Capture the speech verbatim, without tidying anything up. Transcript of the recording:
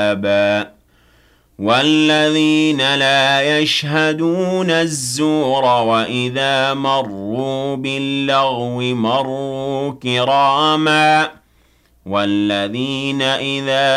آبًا وَالَّذِينَ لَا يَشْهَدُونَ الزُّورَ وَإِذَا مَرُّوا بِاللَّغْوِ مَرُّوا كِرَامًا وَالَّذِينَ إِذَا